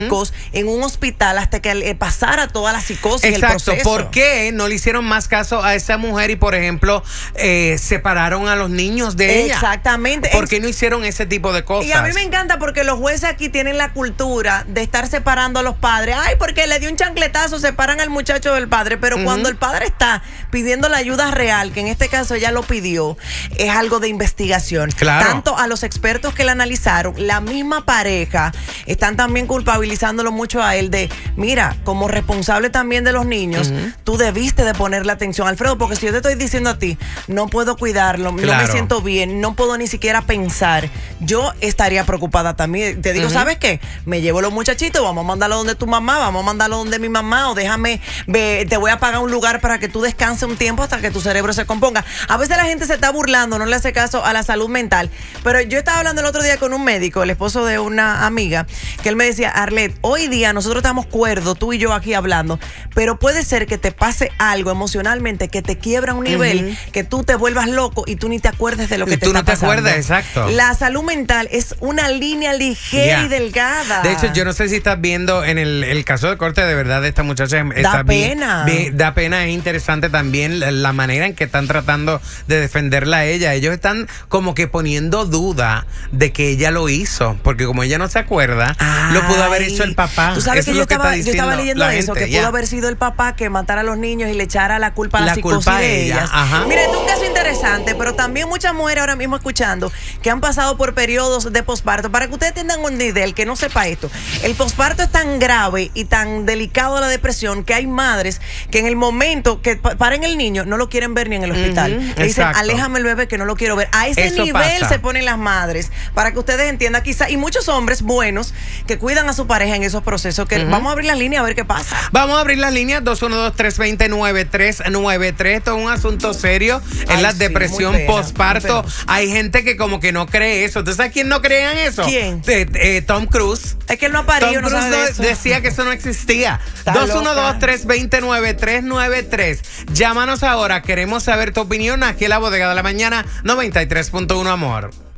en un hospital hasta que pasara toda la psicosis. Exacto. El proceso. ¿Por qué no le hicieron más caso a esa mujer y, por ejemplo, separaron a los niños de ella? Exactamente. ¿Por qué no hicieron ese tipo de cosas? Y a mí me encanta porque los jueces aquí tienen la cultura de estar separando a los padres. Ay, porque le dio un chancletazo, separan al muchacho del padre. Pero cuando el padre está pidiendo la ayuda real, que en este caso ella lo pidió, es algo de investigación. Claro. Tanto a los expertos que la analizaron, la misma pareja, están también culpabilizándolo mucho a él de, mira, como responsable también de los niños, tú debiste de ponerle atención, Alfredo, porque si yo te estoy diciendo a ti, no puedo cuidarlo, no me siento bien, no puedo ni siquiera pensar, yo estaría preocupada también. Te digo, ¿sabes qué? Me llevo los muchachitos, vamos a mandarlo donde tu mamá, vamos a mandarlo donde mi mamá, o déjame, te voy a pagar un lugar para que tú descanses un tiempo hasta que tu cerebro se componga. A veces la gente se está burlando, no le hace caso a la salud mental, pero yo estaba hablando el otro día con un médico, el esposo de una amiga, que él me decía, Arlet, hoy día nosotros estamos cuerdos, tú y yo aquí hablando, pero puede ser que te pase algo emocionalmente que te quiebra a un nivel, que tú te vuelvas loco y tú ni te acuerdes de lo que te está pasando. Tú no te acuerdas, exacto. La salud mental es una línea ligera y delgada. De hecho, yo no sé si estás viendo en el caso de corte, de verdad, de esta muchacha da pena. Da pena, es interesante también la manera en que están tratando de defenderla a ella. Ellos están como que poniendo duda de que ella lo hizo, porque como ella no se acuerda, lo pudo haber hecho el papá. Tú sabes eso que yo estaba leyendo eso, gente, que pudo haber sido el papá que matara a los niños y le echara la culpa a la psicosis de ellas. Mira, es un caso interesante, pero también muchas mujeres ahora mismo escuchando que han pasado por periodos de posparto. Para que ustedes tengan un idea, el que no sepa esto, el posparto es tan grave y tan delicado la depresión que hay madres que en el momento que paren el niño no lo quieren ver ni en el hospital. Le dicen, aléjame el bebé que no lo quiero ver. A ese nivel se ponen las madres, para que ustedes entiendan quizá, y muchos hombres buenos que cuidan a su pareja en esos procesos, que vamos a abrir la línea a ver qué pasa. Vamos a abrir las líneas 212-320-9393. Esto es un asunto serio. Es la depresión posparto. Hay gente que como que no cree eso. ¿Tú sabes quién no creía en eso? ¿Quién? Tom Cruise. Es que él no ha parido, Tom Cruise decía que eso no existía. 212-320-9393. Llámanos ahora. Queremos saber tu opinión aquí en la Bodega de la Mañana 93.1 Amor.